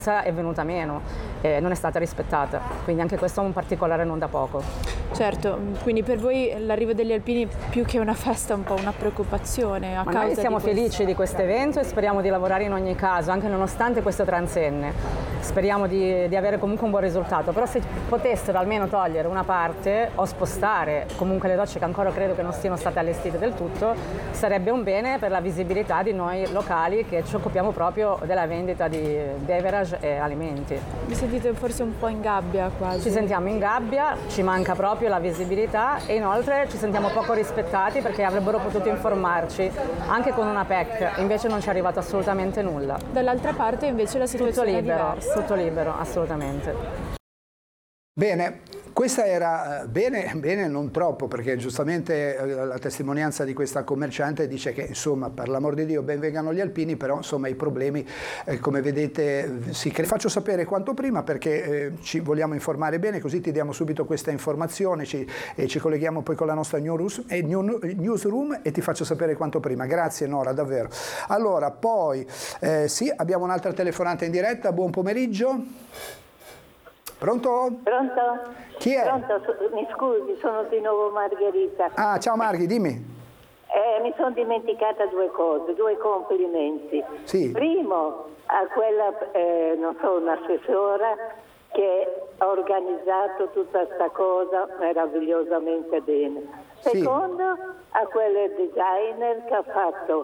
è venuta meno, non è stata rispettata, quindi anche questo è un particolare non da poco. Certo, quindi per voi l'arrivo degli alpini più che una festa è un po' una preoccupazione a causa Noi siamo di questo. felici di questo evento e speriamo di lavorare in ogni caso, anche nonostante questo transenne. Speriamo di avere comunque un buon risultato, però se potessero almeno togliere una parte o spostare comunque le docce che ancora credo che non siano state allestite del tutto, sarebbe un bene per la visibilità di noi locali che ci occupiamo proprio della vendita di beverage e alimenti. Vi sentite forse un po' in gabbia quasi? Ci sentiamo in gabbia, ci manca proprio la visibilità e inoltre ci sentiamo poco rispettati perché avrebbero potuto informarci anche con una PEC, invece non ci è arrivato assolutamente nulla. Dall'altra parte invece la situazione è diversa. Tutto libero, assolutamente. Bene, questa era bene non troppo, perché giustamente la testimonianza di questa commerciante dice che insomma, per l'amor di Dio, ben vengano gli alpini, però insomma i problemi come vedete si creano. Faccio sapere quanto prima perché ci vogliamo informare bene, così ti diamo subito questa informazione, ci colleghiamo poi con la nostra newsroom e ti faccio sapere quanto prima. Grazie Nora, davvero. Allora, poi sì, abbiamo un'altra telefonata in diretta, buon pomeriggio. Pronto? Pronto? Chi è? Pronto, mi scusi, sono di nuovo Margherita. Ah, ciao Marghi, dimmi. Mi sono dimenticata due cose, due complimenti. Sì. Primo, a quella, non so, un'assessora che ha organizzato tutta sta cosa meravigliosamente bene. Sì. Secondo, a quel designer che ha fatto,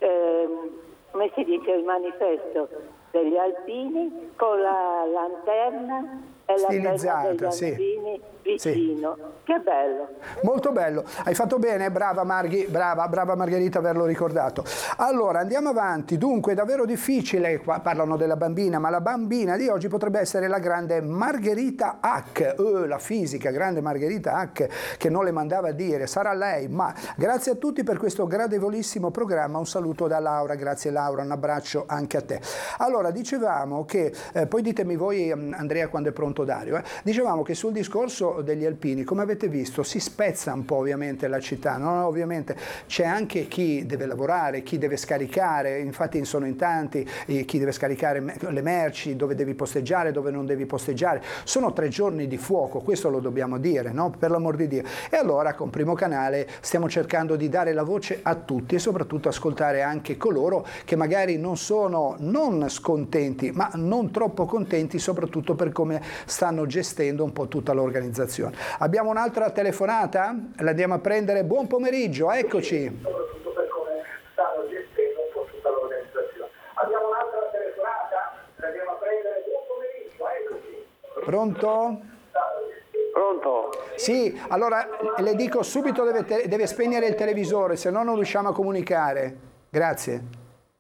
come si dice, il manifesto degli alpini con la lanterna e la penna degli alpini vicino. Sì. Che bello. Molto bello. Hai fatto bene, brava Marghi, brava Margherita averlo ricordato. Allora, andiamo avanti. Dunque, è davvero difficile, qua parlano della bambina, ma la bambina di oggi potrebbe essere la grande Margherita Hack, la fisica, grande Margherita Hack, che non le mandava a dire, sarà lei, ma grazie a tutti per questo gradevolissimo programma, un saluto da Laura, grazie Laura, un abbraccio anche a te. Allora, dicevamo che, poi ditemi voi Andrea quando è pronto Dario, dicevamo che sul discorso degli alpini, come avete visto, si spezza un po' ovviamente la città, no? Ovviamente c'è anche chi deve lavorare, chi deve scaricare, infatti sono in tanti, chi deve scaricare le merci, dove devi posteggiare, dove non devi posteggiare, sono 3 giorni di fuoco, questo lo dobbiamo dire, no? Per l'amor di Dio. E allora con Primo Canale stiamo cercando di dare la voce a tutti e soprattutto ascoltare anche coloro che magari non sono non scontenti, ma non troppo contenti, soprattutto per come stanno gestendo un po' tutta l'organizzazione. Abbiamo un'altra telefonata? La andiamo a prendere. Buon pomeriggio, eccoci. Soprattutto per come stanno gestendo un po' tutta l'organizzazione. Abbiamo un'altra telefonata? La andiamo a prendere. Buon pomeriggio, eccoci. Pronto? Pronto? Sì, allora le dico subito deve spegnere il televisore, se no non riusciamo a comunicare. Grazie.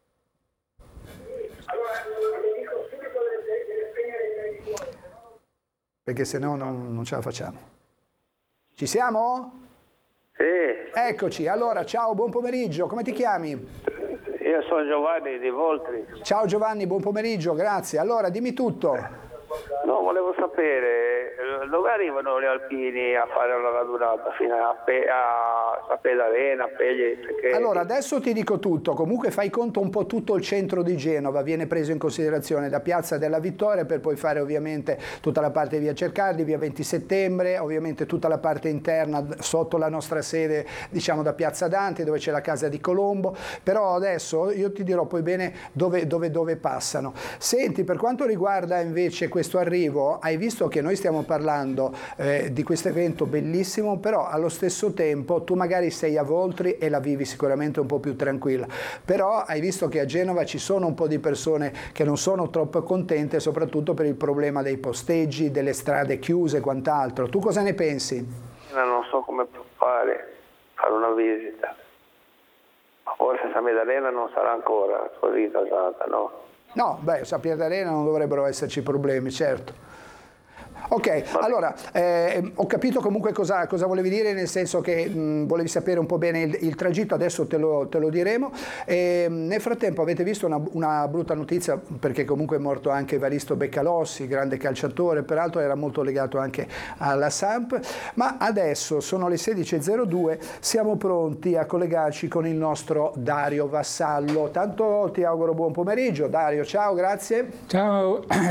Perché se no non ce la facciamo. Ci siamo? Sì. Eccoci, allora ciao, buon pomeriggio, come ti chiami? Io sono Giovanni di Voltri. Ciao Giovanni, buon pomeriggio, grazie. Allora, dimmi tutto. No, volevo sapere dove arrivano gli alpini a fare la radunata fino a Pedalena, a Pegli? Perché... Allora, adesso ti dico tutto. Comunque fai conto un po' tutto il centro di Genova viene preso in considerazione da Piazza della Vittoria per poi fare ovviamente tutta la parte di via Cercardi, via 20 settembre, ovviamente tutta la parte interna sotto la nostra sede, diciamo da Piazza Dante dove c'è la casa di Colombo, però adesso io ti dirò poi bene dove passano. Senti, per quanto riguarda invece questo arrivo, hai visto che noi stiamo parlando di questo evento bellissimo, però allo stesso tempo tu magari sei a Voltri e la vivi sicuramente un po' più tranquilla, però hai visto che a Genova ci sono un po' di persone che non sono troppo contente, soprattutto per il problema dei posteggi, delle strade chiuse e quant'altro. Tu cosa ne pensi? Non so come fare una visita, ma forse San Maddalena non sarà ancora così tasata, no? No, beh, a San Pierdarena non dovrebbero esserci problemi, certo. Ok, allora, ho capito comunque cosa volevi dire, nel senso che volevi sapere un po' bene il tragitto, adesso te lo diremo. Nel frattempo avete visto una brutta notizia, perché comunque è morto anche Evaristo Beccalossi, grande calciatore, peraltro era molto legato anche alla Samp, ma adesso sono le 16:02, siamo pronti a collegarci con il nostro Dario Vassallo. Tanto ti auguro buon pomeriggio, Dario, ciao, grazie. Ciao.